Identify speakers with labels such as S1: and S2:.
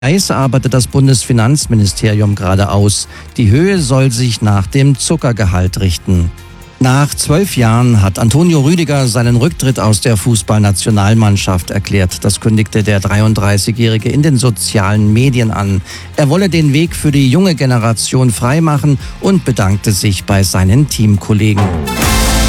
S1: Preis arbeitet das Bundesfinanzministerium gerade aus. Die Höhe soll sich nach dem Zuckergehalt richten. Nach 12 Jahren hat Antonio Rüdiger seinen Rücktritt aus der Fußballnationalmannschaft erklärt. Das kündigte der 33-Jährige in den sozialen Medien an. Er wolle den Weg für die junge Generation freimachen und bedankte sich bei seinen Teamkollegen.